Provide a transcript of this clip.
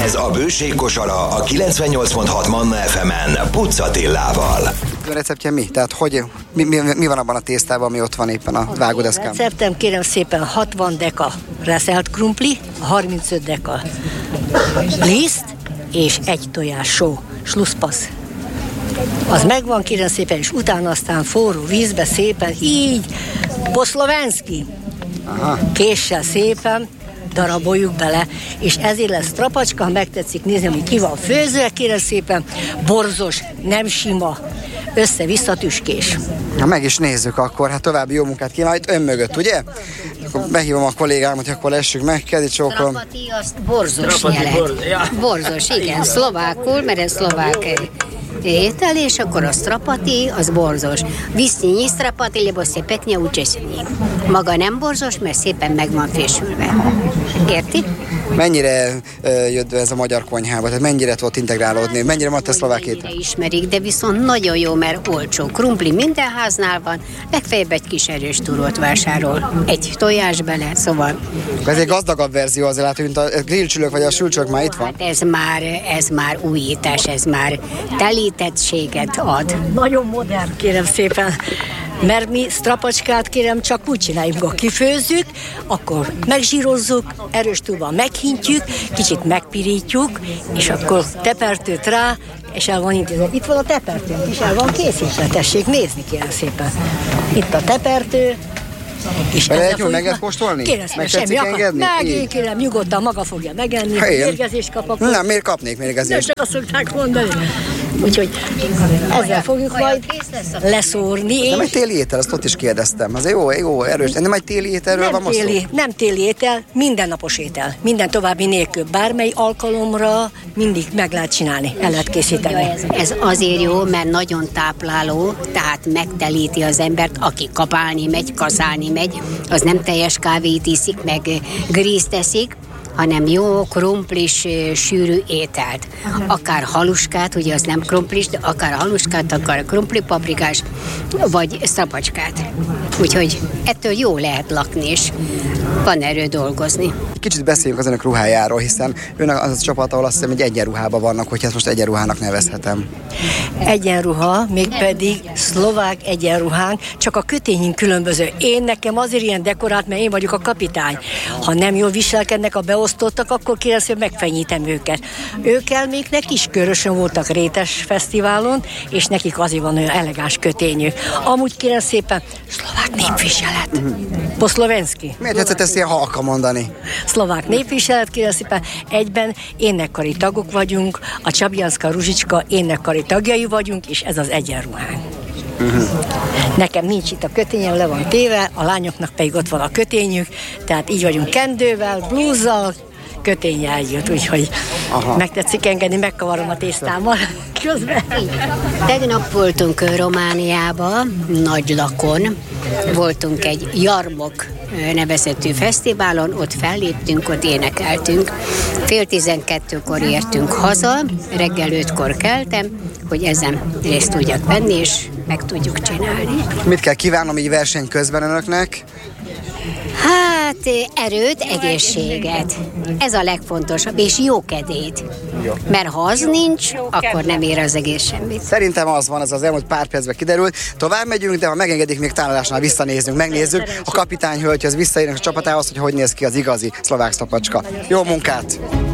Ez a Bőség kosara a 98.6 Manna FM-en Pucz Attillával. A receptje mi? Tehát mi van abban a tésztában, ami ott van éppen a vágódeszkán? Receptem kérem szépen 60 deka reszelt krumpli, 35 deka liszt és egy tojás só, slusszpassz. Az megvan kérem szépen, és utána aztán forró vízbe szépen így, poszlovenszki, késsel szépen daraboljuk bele, és ezért lesz strapacska, ha megtetszik nézni, ami ki van főzve, kérem szépen, borzos, nem sima, össze-vissza tüskés. Na meg is nézzük akkor, hát további jó munkát kívánok, itt ön mögött, ugye? Akkor behívom a kollégámat, hogy akkor lessük meg, kedi csókolom. Strapati, azt borzos jelent. Borzos, igen, szlovákul, mert ez szlovák étel, és akkor a strapati, az borzos. Visznyinyi strapati, lebo se pekne učesnyi. Maga nem borzos, mert szépen meg van fésülve. Érti? Mennyire jött ez a magyar konyhába? Tehát mennyire tudott integrálódni? Mennyire maradt a szlovák étel? Mennyire ismerik, de viszont nagyon jó, mert olcsó. Krumpli minden háznál van, legfeljebb egy kis erős túrót vásárol. Egy tojás bele, szóval... Ez egy gazdagabb verzió azért látjuk, mint a grillcsülök vagy a sülcsök már itt van. Hát ez már újítás, ez már telítettséget ad. Nagyon modern, kérem szépen. Mert mi strapacskát kérem csak úgy csináljuk, ha kifőzzük, akkor megzsírozzuk, erős túlban meghintjük, kicsit megpirítjuk, és akkor tepertőt rá, és el van intézve. Itt van a tepertő, és el van készítve, tessék nézni kérem szépen. Itt a tepertő, és meg lehet kóstolni? Kérem, semmi meg, kérem, nyugodtan maga fogja megenni, mérgezést kap akkor. Nem, miért kapnék mérgezést? Csak azt szokták mondani. Úgyhogy ezzel fogjuk majd leszórni. Nem egy téli étel, azt ott is kérdeztem. Az jó, erős. Nem egy téli ételről van most szó? Nem téli étel, mindennapos étel. Minden további nélkül. Bármely alkalomra mindig meg lehet csinálni, el lehet készíteni. Ez azért jó, mert nagyon tápláló, tehát megtelíti az embert, aki kapálni megy, kazálni megy, az nem teljes kávét iszik, meg grízt teszik, hanem jó krumplis, sűrű ételt. Akár haluskát, ugye az nem krumplis, de akár haluskát, akár krumplipaprikás, vagy strapacskát. Úgyhogy ettől jó lehet lakni, és van erő dolgozni. Kicsit beszéljünk az önök ruhájáról, hiszen önök az a csapat, ahol azt hiszem, hogy egyenruhában vannak, hogyha ezt most egyenruhának nevezhetem. Egyenruha, mégpedig szlovák egyenruhánk, csak a kötényünk különböző. Nekem azért ilyen dekorált, mert én vagyok a kapitány. Ha nem jól viselkednek a beosztottak, akkor kérem, hogy megfenyítem őket. Ők elméknek is körösön voltak Rétes fesztiválon, és nekik azért van olyan elegáns kötényük. Amúgy kérem szépen, szlovák népviselet. Poszlovenszki. Miért tetszett ezt ilyen halka mondani? Szlovák népviselet, kérem szépen, egyben énekkari tagok vagyunk, a Csabjanszka Ruzsicska énekkari tagjai vagyunk, és ez az egyenruhánk. Nekem nincs itt a kötényem, le van téve, a lányoknak pedig ott van a kötényük, tehát így vagyunk kendővel, blúzzal, köténnyel jött, úgyhogy megtetszik engedni, megkavarom a tésztámmal közben. Tegnap voltunk Romániában, Nagylakon, voltunk egy Jarmok nevezetű fesztiválon, ott felléptünk, ott énekeltünk. 11:30 értünk haza, reggel 5-kor keltem, hogy ezen részt tudjak venni, és meg tudjuk csinálni. Mit kell kívánnom így verseny közben önöknek? Hát erőt, egészséget. Ez a legfontosabb, és jó kedét. Mert ha az nincs, akkor nem ér az egész semmit. Szerintem az van, ez az elmúlt pár percben kiderült. Tovább megyünk, de ha megengedik, még tálalásnál visszanézzünk, megnézzük a kapitány hölgyhöz, visszaérünk a csapatához, hogy néz ki az igazi szlovák strapacska. Jó munkát!